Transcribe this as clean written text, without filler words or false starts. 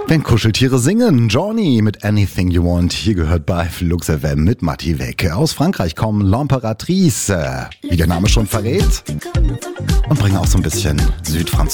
Wenn Kuscheltiere singen, Johnny mit Anything You Want. Hier gehört bei Flux FM mit Matti weg. Aus Frankreich kommen L'Impératrice, wie der Name schon verrät. Und bringen auch so ein bisschen Südfranzösisch